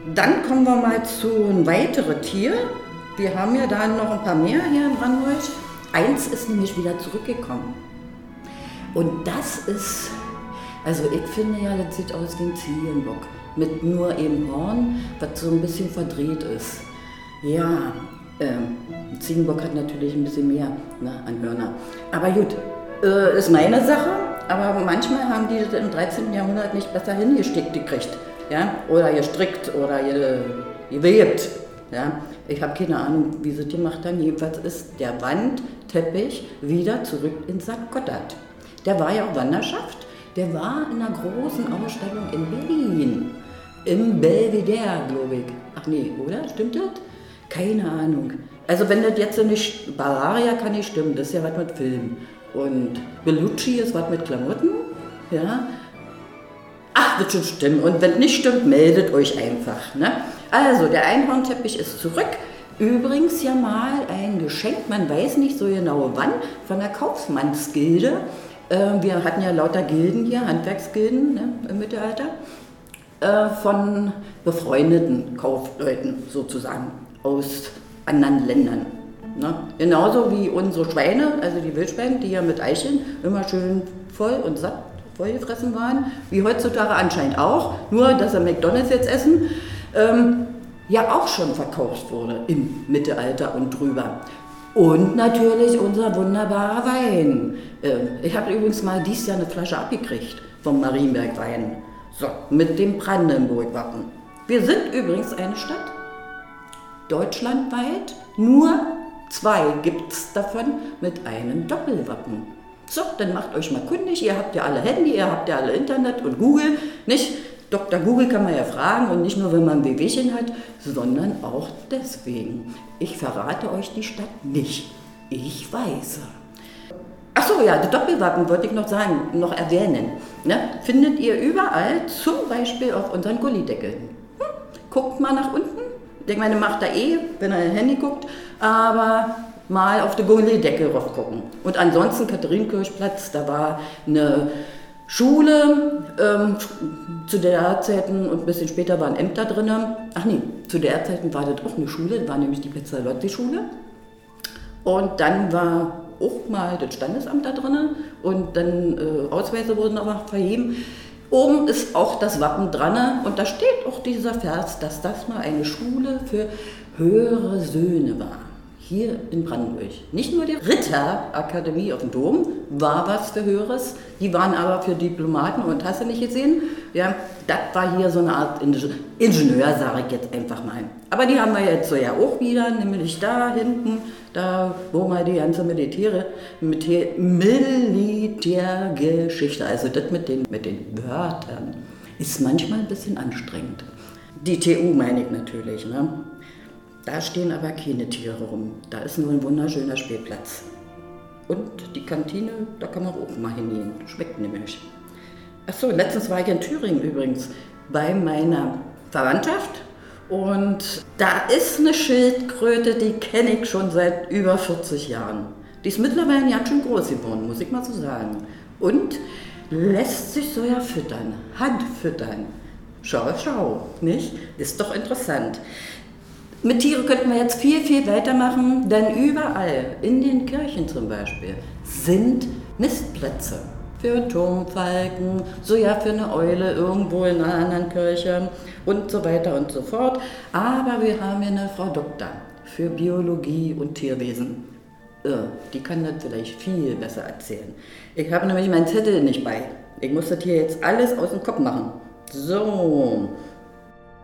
Dann kommen wir mal zu einem weiteren Tier. Wir haben ja dann noch ein paar mehr hier in Brandenburg. Eins ist nämlich wieder zurückgekommen. Und das ist, also ich finde ja, das sieht aus wie ein Ziegenbock. Mit nur eben Horn, was so ein bisschen verdreht ist. Ja, ein Ziegenbock hat natürlich ein bisschen mehr, ne, an Hörner. Aber gut, ist meine Sache. Aber manchmal haben die das im 13. Jahrhundert nicht besser hingestickt gekriegt. Ja? Oder gestrickt oder gewebt. Ja? Ich habe keine Ahnung, wie sie das gemacht haben. Jedenfalls ist der Wandteppich wieder zurück in St. Gotthard. Der war ja auch Wanderschaft. Der war in einer großen Ausstellung in Berlin. Im Belvedere, glaube ich. Ach nee, oder? Stimmt das? Keine Ahnung. Also wenn das jetzt nicht, Bavaria kann nicht stimmen, das ist ja was mit Film. Und Bellucci ist was mit Klamotten, ja. Ach, das schon stimmt. Und wenn nicht stimmt, meldet euch einfach, ne? Also, der Einhornteppich ist zurück. Übrigens ja mal ein Geschenk, man weiß nicht so genau wann, von der Kaufmannsgilde. Wir hatten ja lauter Gilden hier, Handwerksgilden, ne, im Mittelalter, von befreundeten Kaufleuten sozusagen aus anderen Ländern. Ne? Genauso wie unsere Schweine, also die Wildschweine, die ja mit Eicheln immer schön voll und satt vollgefressen waren, wie heutzutage anscheinend auch, nur dass sie McDonalds jetzt essen, ja auch schon verkauft wurde im Mittelalter und drüber. Und natürlich unser wunderbarer Wein. Ich habe übrigens mal dieses Jahr eine Flasche abgekriegt vom Marienberg-Wein. So, mit dem Brandenburg-Wappen. Wir sind übrigens eine Stadt, deutschlandweit, nur 2 gibt es davon mit einem Doppelwappen. So, dann macht euch mal kundig, ihr habt ja alle Handy, ihr habt ja alle Internet und Google, nicht? Dr. Google kann man ja fragen und nicht nur, wenn man ein Wehwehchen hat, sondern auch deswegen. Ich verrate euch die Stadt nicht, ich weiß. Ach so, ja, das Doppelwappen wollte ich noch sagen, noch erwähnen. Ne? Findet ihr überall, zum Beispiel auf unseren Gullideckeln. Guckt mal nach unten. Ich meine, macht er wenn er ein Handy guckt, aber mal auf den Gullideckel rauf gucken. Und ansonsten Katharinenkirchplatz, da war eine Schule, zu DDR-Zeiten und ein bisschen später waren Ämter drin. Ach nee, zu DDR-Zeiten war das auch eine Schule, das war nämlich die Pezzalotti-Schule. Und dann war auch mal das Standesamt da drin und dann Ausweise wurden aber vergeben. Oben ist auch das Wappen dran und da steht auch dieser Vers, dass das mal eine Schule für höhere Söhne war. Hier in Brandenburg. Nicht nur die Ritterakademie auf dem Dom war was für Höheres, die waren aber für Diplomaten und hast du nicht gesehen? Ja, das war hier so eine Art Ingenieur, sage ich jetzt einfach mal. Aber die haben wir jetzt so ja auch wieder, nämlich da hinten, da wo mal die ganze Militärgeschichte, also das mit den Wörtern, ist manchmal ein bisschen anstrengend. Die TU meine ich natürlich, ne? Da stehen aber keine Tiere rum. Da ist nur ein wunderschöner Spielplatz. Und die Kantine, da kann man auch mal hingehen. Schmeckt nämlich. Achso, letztens war ich in Thüringen übrigens bei meiner Verwandtschaft. Und da ist eine Schildkröte, die kenne ich schon seit über 40 Jahren. Die ist mittlerweile ganz schön groß geworden, muss ich mal so sagen. Und lässt sich so ja füttern, handfüttern. Schau, nicht? Ist doch interessant. Mit Tieren könnten wir jetzt viel weitermachen, denn überall, in den Kirchen zum Beispiel, sind Nistplätze für Turmfalken, so ja für eine Eule irgendwo in einer anderen Kirche und so weiter und so fort. Aber wir haben hier eine Frau Doktor für Biologie und Tierwesen. Die kann das vielleicht viel besser erzählen. Ich habe nämlich meinen Zettel nicht bei. Ich muss das hier jetzt alles aus dem Kopf machen. So.